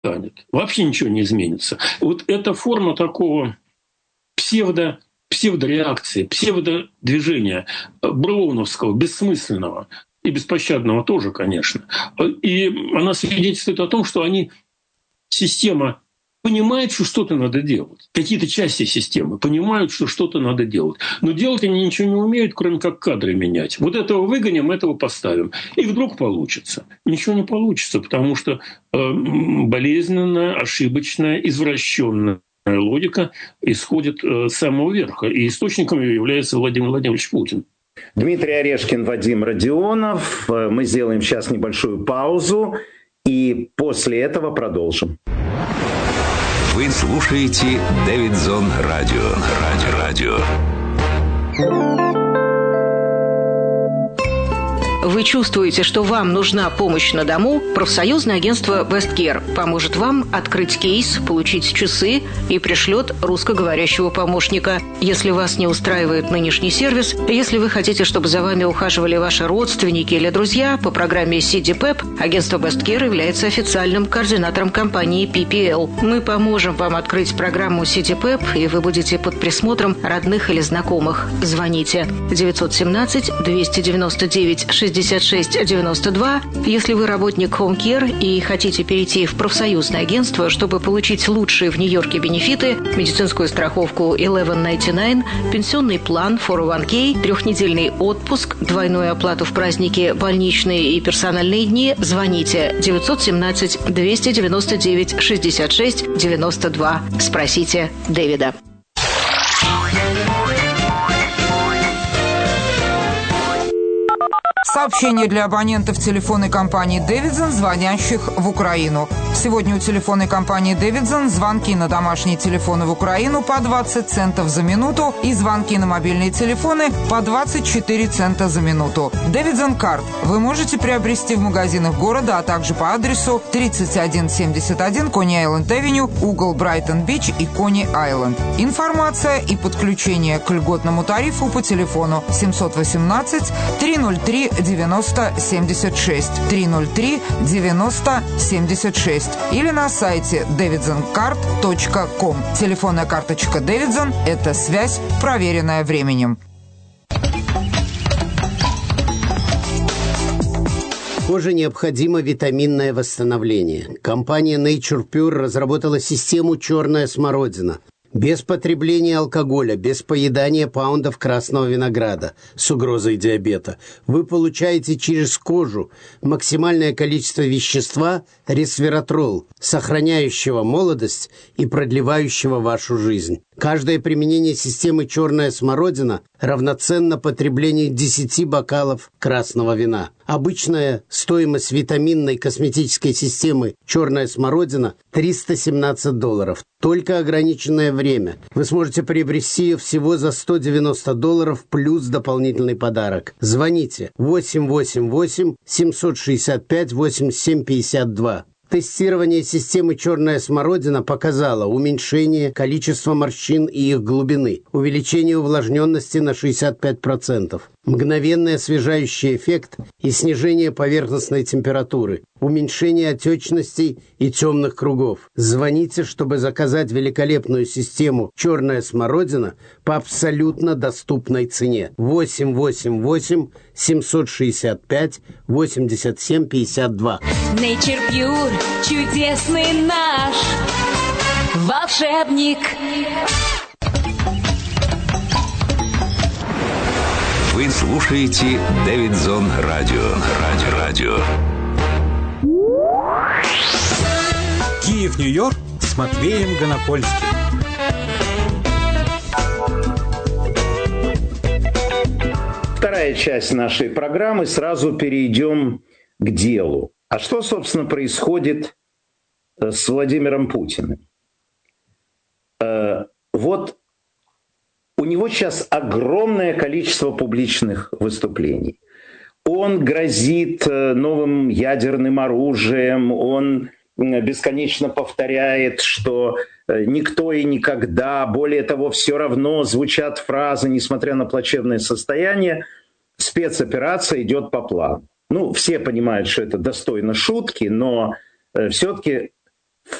станет. Вообще ничего не изменится. Вот эта форма такого псевдореакции, псевдодвижения броуновского, бессмысленного и беспощадного тоже, конечно. И она свидетельствует о том, что система понимает, что что-то надо делать. Какие-то части системы понимают, что что-то надо делать. Но делать они ничего не умеют, кроме как кадры менять. Вот этого выгоним, этого поставим. И вдруг получится. Ничего не получится, потому что болезненная, ошибочная, извращенная логика исходит с самого верха. И источником ее является Владимир Владимирович Путин. Дмитрий Орешкин, Вадим Родионов. Мы сделаем сейчас небольшую паузу. И после этого продолжим. Вы слушаете Дэвидсон Радио. Вы чувствуете, что вам нужна помощь на дому? Профсоюзное агентство Westcare поможет вам открыть кейс, получить часы и пришлет русскоговорящего помощника. Если вас не устраивает нынешний сервис, если вы хотите, чтобы за вами ухаживали ваши родственники или друзья, по программе CDPEP агентство Westcare является официальным координатором компании PPL. Мы поможем вам открыть программу CDPEP, и вы будете под присмотром родных или знакомых. Звоните 917-299-6692. Если вы работник Home Care и хотите перейти в профсоюзное агентство, чтобы получить лучшие в Нью-Йорке бенефиты, медицинскую страховку 1199, пенсионный план 401k, 3-недельный отпуск, двойную оплату в праздники, больничные и персональные дни, звоните 917-299-6692. Спросите Дэвида. Сообщение для абонентов телефонной компании «Дэвидсон», звонящих в Украину. Сегодня у телефонной компании «Дэвидсон» звонки на домашние телефоны в Украину по 20 центов за минуту и звонки на мобильные телефоны по 24 цента за минуту. «Дэвидсон Карт» вы можете приобрести в магазинах города, а также по адресу 3171 Кони-Айленд-Авеню, угол Брайтон-Бич и Кони-Айленд. Информация и подключение к льготному тарифу по телефону 718 303 9076 303 9076 или на сайте davidsoncard.com. Телефонная карточка Davidson – это связь, проверенная временем. Коже необходимо витаминное восстановление. Компания Nature Pure разработала систему «Черная смородина». Без потребления алкоголя, без поедания паундов красного винограда с угрозой диабета вы получаете через кожу максимальное количество вещества ресвератрол, сохраняющего молодость и продлевающего вашу жизнь. Каждое применение системы «Черная смородина» равноценно потреблению 10 бокалов красного вина. Обычная стоимость витаминной косметической системы «Черная смородина» $317. Только ограниченное время. Вы сможете приобрести ее всего за $190 плюс дополнительный подарок. Звоните 888-765-8752. Тестирование системы «Черная смородина» показало уменьшение количества морщин и их глубины, увеличение увлажненности на 65%, мгновенный освежающий эффект и снижение поверхностной температуры, уменьшение отечностей и темных кругов. Звоните, чтобы заказать великолепную систему «Черная смородина» по абсолютно доступной цене. 888-765-8752. Nature Pure, чудесный наш волшебник. Вы слушаете Дэвидсон Радио. Киев, Нью-Йорк с Матвеем Гонопольским. Вторая часть нашей программы. Сразу перейдем к делу. А что, собственно, происходит с Владимиром Путиным? Вот у него сейчас огромное количество публичных выступлений. Он грозит новым ядерным оружием, он бесконечно повторяет, что никто и никогда, более того, все равно звучат фразы, несмотря на плачевное состояние, спецоперация идет по плану. Ну, все понимают, что это достойно шутки, но все-таки